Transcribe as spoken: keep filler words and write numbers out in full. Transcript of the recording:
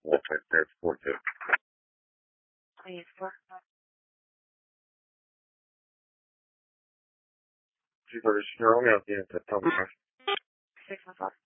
multi-transport to twenty-four. Super Strong out there to Thomas. Six one five.